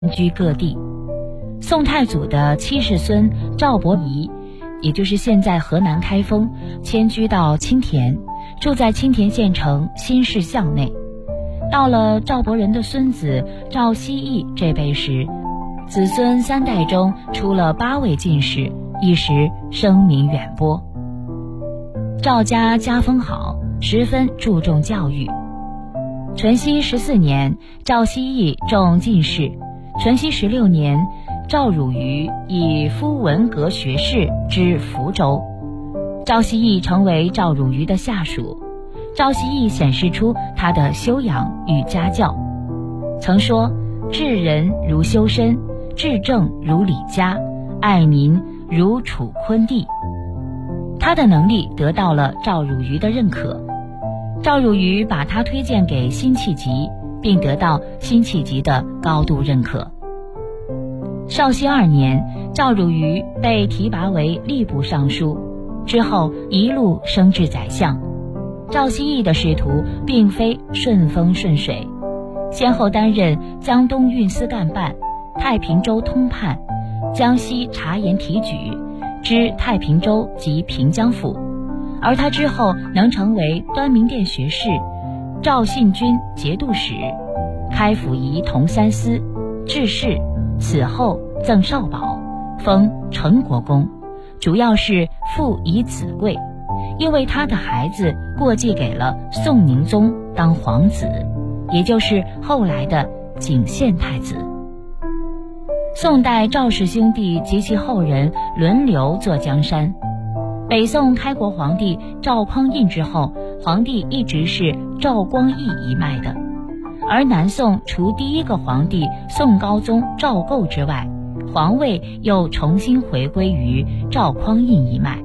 居各地。宋太祖的七世孙赵伯仪，也就是现在河南开封，迁居到青田，住在青田县城新市巷内。到了赵伯仁的孙子赵希义这辈时，子孙3代中出了8位进士，一时声名远播。赵家家风好，十分注重教育。淳熙14年，赵希义中进士。淳熙16年，赵汝愚以夫文阁学士知福州，赵希义成为赵汝愚的下属。赵希义显示出他的修养与家教，曾说：治人如修身，治政如理家，爱民如处坤地。他的能力得到了赵汝愚的认可，赵汝愚把他推荐给辛弃疾，并得到辛弃疾的高度认可。绍熙2年，赵汝愚被提拔为吏部尚书，之后一路升至宰相。赵希义的仕途并非顺风顺水，先后担任江东运司干办、太平州通判、江西察言提举，知太平州及平江府。而他之后能成为端明殿学士、赵信军节度使、开府仪同三司、致仕，此后赠少保，封成国公，主要是父以子贵，因为他的孩子过继给了宋宁宗当皇子，也就是后来的景献太子。宋代赵氏兄弟及其后人轮流坐江山。北宋开国皇帝赵匡胤之后，皇帝一直是赵光义一脉的，而南宋除第一个皇帝宋高宗赵构之外，皇位又重新回归于赵匡胤一脉。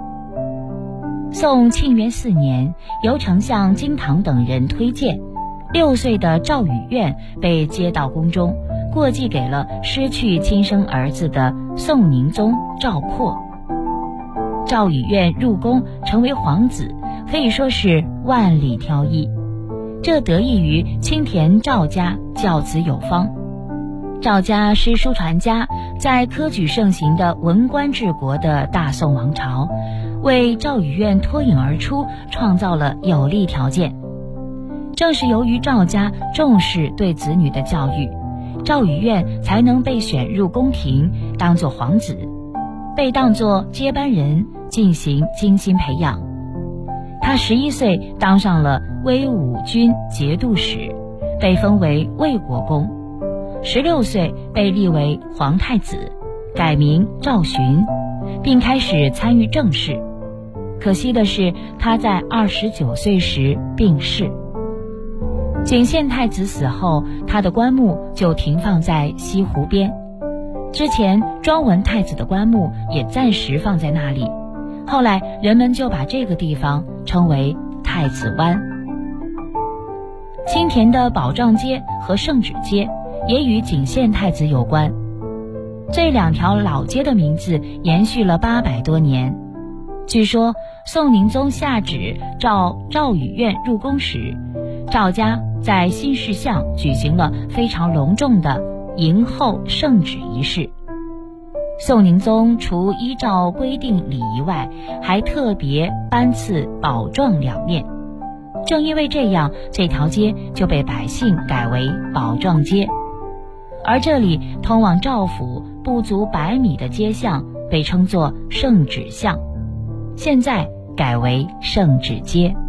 宋庆元4年，由丞相金堂等人推荐，6岁的赵宇苑被接到宫中，过继给了失去亲生儿子的宋宁宗赵括。赵宇苑入宫成为皇子，可以说是万里挑一，这得益于青田赵家教子有方。赵家诗书传家，在科举盛行的文官治国的大宋王朝，为赵宇苑脱颖而出创造了有利条件。正是由于赵家重视对子女的教育，赵宇苑才能被选入宫廷当作皇子，被当作接班人进行精心培养。他11岁当上了威武军节度使，被封为魏国公。16岁被立为皇太子，改名赵洵，并开始参与政事。可惜的是，他在29岁时病逝。景献太子死后，他的棺木就停放在西湖边。之前庄文太子的棺木也暂时放在那里，后来人们就把这个地方称为太子湾。青田的宝壮街和圣旨街也与景献太子有关，这2条老街的名字延续了800多年。据说宋宁宗下旨赵宇苑入宫时，赵家在新市巷举行了非常隆重的迎候圣旨仪式。宋宁宗除依照规定礼仪外，还特别颁赐宝状2面。正因为这样，这条街就被百姓改为宝壮街。而这里通往赵府不足100米的街巷被称作圣旨巷，现在改为圣旨街。